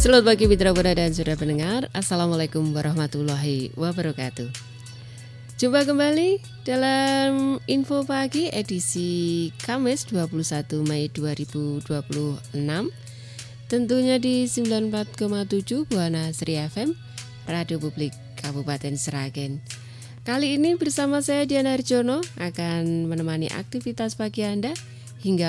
Selamat pagi mitra Buana dan saudara pendengar. Assalamualaikum warahmatullahi wabarakatuh. Jumpa kembali dalam Info Pagi edisi Kamis 21 Mei 2026. Tentunya di 94,7 Buana Sri FM, Radio Publik Kabupaten Sragen. Kali ini bersama saya Diana Harjono akan menemani aktivitas pagi Anda hingga